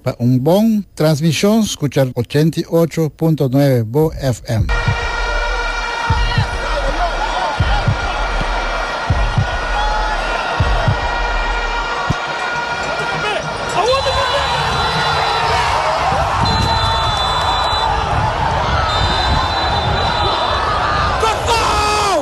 Para un buen transmisión, escuchar 88.9 Bo FM.